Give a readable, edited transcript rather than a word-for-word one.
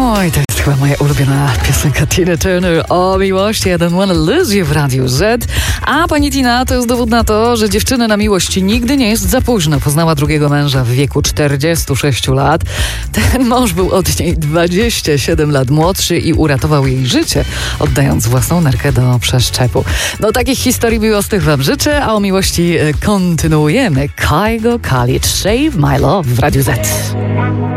Oj, to jest chyba moja ulubiona piosenka Tina Turner o miłości. I don't wanna lose you w Radiu Z. A pani Tina to jest dowód na to, że dziewczyny na miłość nigdy nie jest za późno. Poznała drugiego męża w wieku 46 lat. Ten mąż był od niej 27 lat młodszy i uratował jej życie, oddając własną nerkę do przeszczepu. No takich historii miłosnych wam życzę, a o miłości kontynuujemy. Kygo College, Save My Love w Radiu Z.